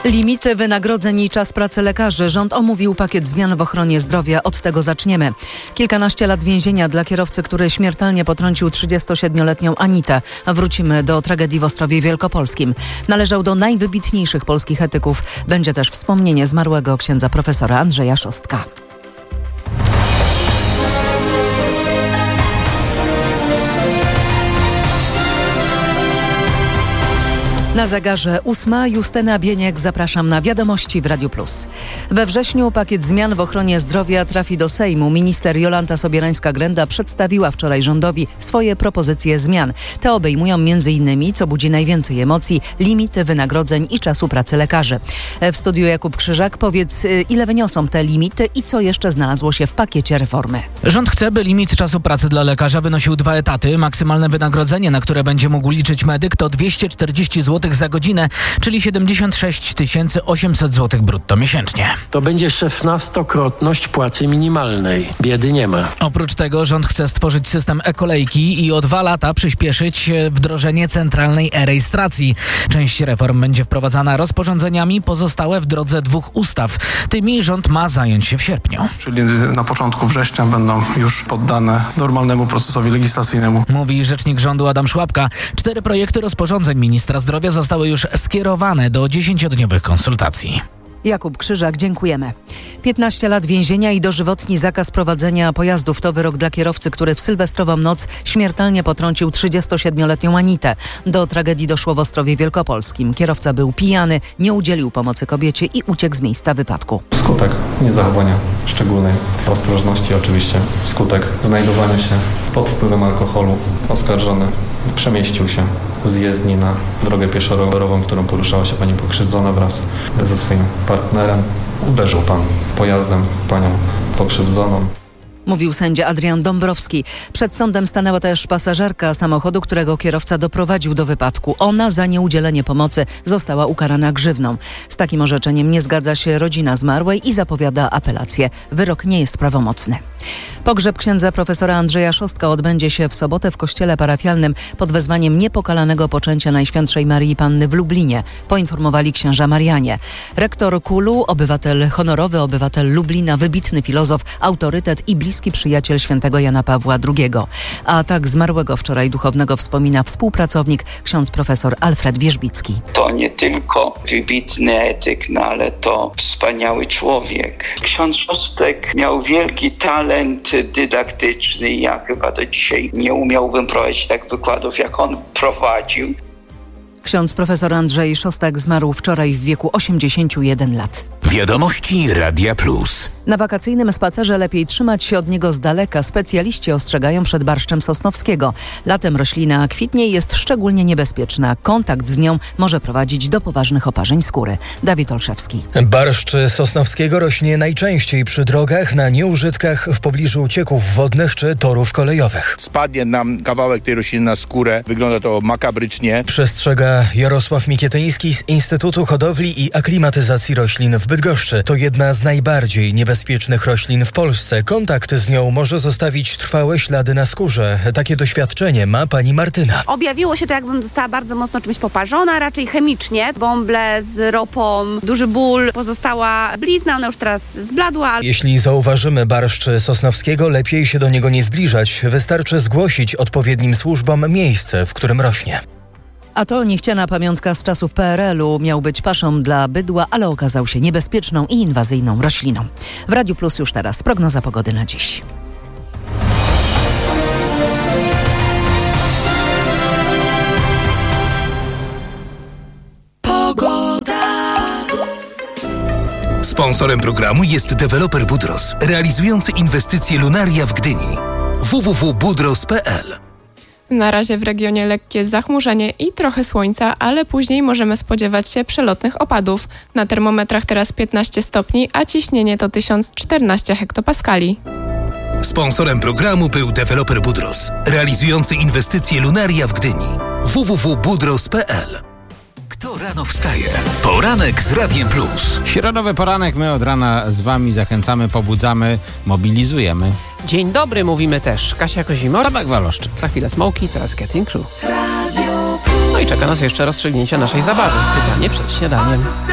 Limity wynagrodzeń i czas pracy lekarzy. Rząd omówił pakiet zmian w ochronie zdrowia. Od tego zaczniemy. Kilkanaście lat więzienia dla kierowcy, który śmiertelnie potrącił 37-letnią Anitę. Wrócimy do tragedii w Ostrowie Wielkopolskim. Należał do najwybitniejszych polskich etyków. Będzie też wspomnienie zmarłego księdza profesora Andrzeja Szostka. Na zegarze 8. Justyna Bieniek, zapraszam na Wiadomości w Radiu Plus. We wrześniu pakiet zmian w ochronie zdrowia trafi do Sejmu. Minister Jolanta Sobierańska-Grenda przedstawiła wczoraj rządowi swoje propozycje zmian. Te obejmują m.in., co budzi najwięcej emocji, limity wynagrodzeń i czasu pracy lekarzy. W studiu Jakub Krzyżak, powiedz, ile wyniosą te limity i co jeszcze znalazło się w pakiecie reformy? Rząd chce, by limit czasu pracy dla lekarza wynosił 2 etaty. Maksymalne wynagrodzenie, na które będzie mógł liczyć medyk, to 240 zł za godzinę, czyli 76 800 zł brutto miesięcznie. To będzie 16-krotność płacy minimalnej. Biedy nie ma. Oprócz tego rząd chce stworzyć system e-kolejki i o 2 lata przyspieszyć wdrożenie centralnej e-rejestracji. Część reform będzie wprowadzana rozporządzeniami, pozostałe w drodze 2 ustaw. Tymi rząd ma zająć się w sierpniu. Czyli na początku września będą już poddane normalnemu procesowi legislacyjnemu. Mówi rzecznik rządu Adam Szłapka. 4 projekty rozporządzeń ministra zdrowia zostały już skierowane do 10-dniowych konsultacji. Jakub Krzyżak, dziękujemy. 15 lat więzienia i dożywotni zakaz prowadzenia pojazdów to wyrok dla kierowcy, który w sylwestrową noc śmiertelnie potrącił 37-letnią Anitę. Do tragedii doszło w Ostrowie Wielkopolskim. Kierowca był pijany, nie udzielił pomocy kobiecie i uciekł z miejsca wypadku. Skutek niezachowania szczególnej ostrożności oczywiście. Skutek znajdowania się pod wpływem alkoholu. Oskarżony przemieścił się z jezdni na drogę pieszo-rowerową, którą poruszała się pani pokrzywdzona wraz ze swoim partnerem. Uderzył pan pojazdem panią pokrzywdzoną. Mówił sędzia Adrian Dąbrowski. Przed sądem stanęła też pasażerka samochodu, którego kierowca doprowadził do wypadku. Ona za nieudzielenie pomocy została ukarana grzywną. Z takim orzeczeniem nie zgadza się rodzina zmarłej i zapowiada apelację. Wyrok nie jest prawomocny. Pogrzeb księdza profesora Andrzeja Szostka odbędzie się w sobotę w kościele parafialnym pod wezwaniem niepokalanego poczęcia Najświętszej Maryi Panny w Lublinie, poinformowali księża Marianie. Rektor KUL-u, honorowy obywatel Lublina, wybitny filozof, autorytet i bliski przyjaciel świętego Jana Pawła II. A tak zmarłego wczoraj duchownego wspomina współpracownik, ksiądz profesor Alfred Wierzbicki. To nie tylko wybitny etyk, ale to wspaniały człowiek. Ksiądz Szostek miał wielki talent dydaktyczny. Ja chyba do dzisiaj nie umiałbym prowadzić tak wykładów, jak on prowadził. Ksiądz profesor Andrzej Szostak zmarł wczoraj w wieku 81 lat. Wiadomości Radia Plus. Na wakacyjnym spacerze lepiej trzymać się od niego z daleka. Specjaliści ostrzegają przed barszczem sosnowskiego. Latem roślina kwitnie i jest szczególnie niebezpieczna. Kontakt z nią może prowadzić do poważnych oparzeń skóry. Dawid Olszewski. Barszcz sosnowskiego rośnie najczęściej przy drogach, na nieużytkach, w pobliżu cieków wodnych czy torów kolejowych. Spadnie nam kawałek tej rośliny na skórę. Wygląda to makabrycznie. Przestrzega Jarosław Mikietyński z Instytutu Hodowli i Aklimatyzacji Roślin w Bydgoszczy. To jedna z najbardziej niebezpiecznych roślin w Polsce. Kontakt z nią może zostawić trwałe ślady na skórze. Takie doświadczenie ma pani Martyna. Objawiło się to, jakbym została bardzo mocno czymś poparzona, raczej chemicznie. Bąble z ropą, duży ból, pozostała blizna, ona już teraz zbladła. Jeśli zauważymy barszcz sosnowskiego, lepiej się do niego nie zbliżać. Wystarczy zgłosić odpowiednim służbom miejsce, w którym rośnie. A to niechciana pamiątka z czasów PRL-u. Miał być paszą dla bydła, ale okazał się niebezpieczną i inwazyjną rośliną. W Radiu Plus już teraz prognoza pogody na dziś. Sponsorem programu jest deweloper Budros, realizujący inwestycje Lunaria w Gdyni. www.budros.pl. Na razie w regionie lekkie zachmurzenie i trochę słońca, ale później możemy spodziewać się przelotnych opadów. Na termometrach teraz 15 stopni, a ciśnienie to 1014 hektopaskali. Sponsorem programu był deweloper Budros, realizujący inwestycje Lunaria w Gdyni. www.budros.pl. Kto rano wstaje? Poranek z Radiem Plus. Środowy poranek, my od rana z wami zachęcamy, pobudzamy, mobilizujemy. Dzień dobry, mówimy też Kasia Kozimor, Tomek Waloszczyk. za chwilę Smoki, teraz Getting Crew. No i czeka nas jeszcze rozstrzygnięcie naszej zabawy. Pytanie przed śniadaniem.